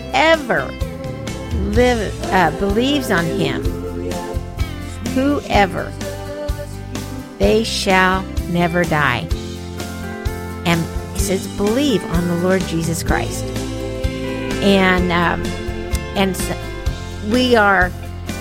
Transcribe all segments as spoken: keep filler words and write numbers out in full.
whoever live, uh, believes on him, whoever, they shall never die. And it says, believe on the Lord Jesus Christ. And um, and so we are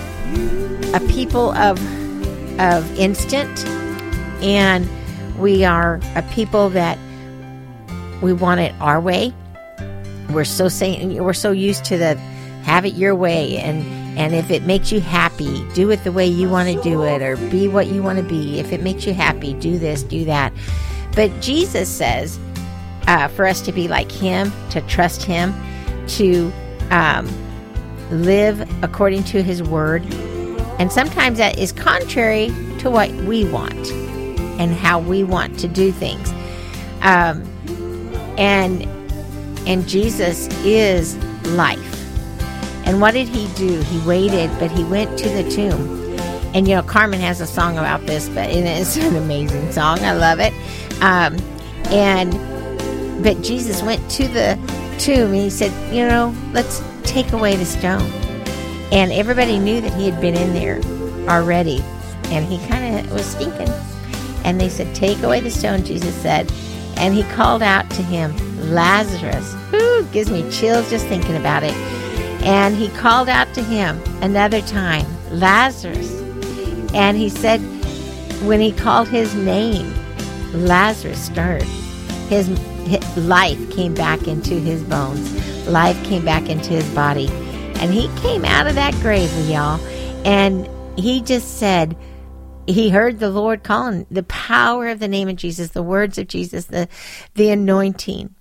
a people of of instant, and we are a people that we want it our way. We're so saying we're so used to the have it your way, and and if it makes you happy, do it the way you want to do it, or be what you want to be. If it makes you happy, do this, do that. But Jesus says uh, for us to be like him, to trust him, to um, live according to his word. And sometimes that is contrary to what we want and how we want to do things. Um, and and Jesus is life. And what did he do? He waited, but he went to the tomb. And, you know, Carmen has a song about this, but it is an amazing song. I love it. Um, and, but Jesus went to the tomb, and he said, you know, let's take away the stone. And everybody knew that he had been in there already, and he kind of was stinking. And they said, take away the stone, Jesus said. And he called out to him, Lazarus. Ooh, gives me chills just thinking about it. And he called out to him another time, Lazarus. And he said, when he called his name, Lazarus stirred. His, his life came back into his bones. Life came back into his body. And he came out of that grave, y'all. And he just said, he heard the Lord calling, the power of the name of Jesus, the words of Jesus, the, the anointing.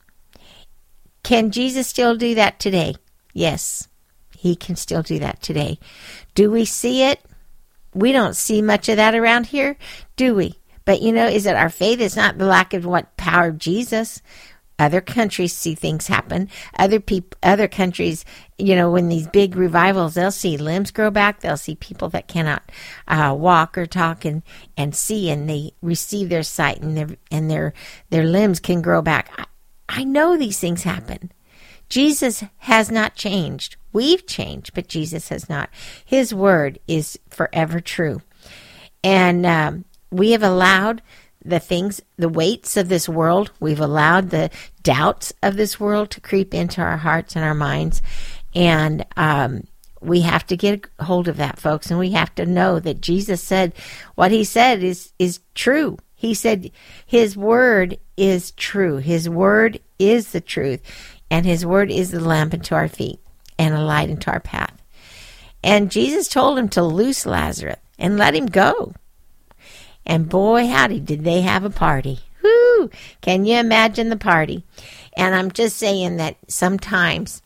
Can Jesus still do that today? Yes, he can still do that today. Do we see it? We don't see much of that around here, do we? But, you know, is it our faith? It's not the lack of what power of Jesus. Other countries see things happen. Other people, other countries, you know, when these big revivals, they'll see limbs grow back. They'll see people that cannot uh, walk or talk and, and see, and they receive their sight, and their and their their limbs can grow back. I, I know these things happen. Jesus has not changed. We've changed, but Jesus has not. His word is forever true. And um, we have allowed the things, the weights of this world, we've allowed the doubts of this world to creep into our hearts and our minds. And um, we have to get a hold of that, folks. And we have to know that Jesus said what he said is, is true. He said his word is true. His word is the truth. And his word is the lamp unto our feet and a light into our path. And Jesus told him to loose Lazarus and let him go. And boy, howdy, did they have a party. Whoo! Can you imagine the party? And I'm just saying that sometimes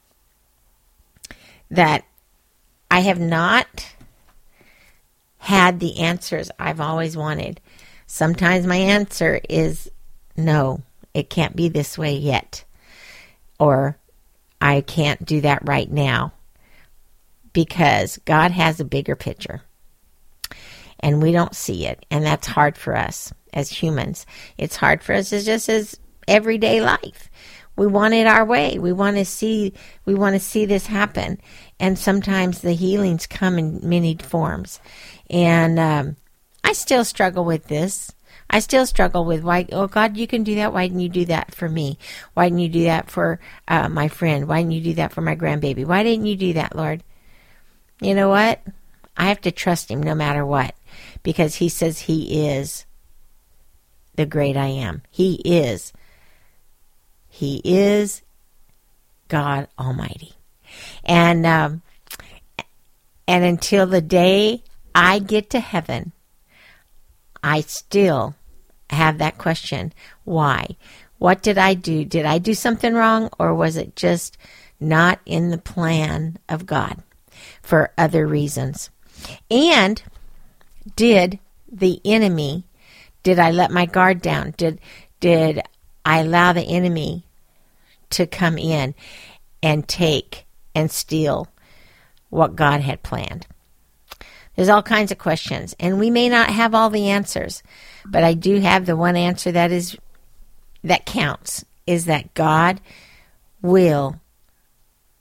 that I have not had the answers I've always wanted. Sometimes my answer is no, it can't be this way yet. Or I can't do that right now, because God has a bigger picture and we don't see it. And that's hard for us as humans. It's hard for us as just as everyday life. We want it our way. We want to see, we want to see this happen. And sometimes the healings come in many forms. And um, I still struggle with this. I still struggle with why, oh God, you can do that. Why didn't you do that for me? Why didn't you do that for uh, my friend? Why didn't you do that for my grandbaby? Why didn't you do that, Lord? You know what? I have to trust him no matter what, because he says he is the great I am. He is. He is God Almighty. And, um, and until the day I get to heaven, I still have that question. Why? What did I do? Did I do something wrong, or was it just not in the plan of God for other reasons? And did the enemy, did I let my guard down? Did did I allow the enemy to come in and take and steal what God had planned? There's all kinds of questions, and we may not have all the answers, but I do have the one answer that is that counts, is that God will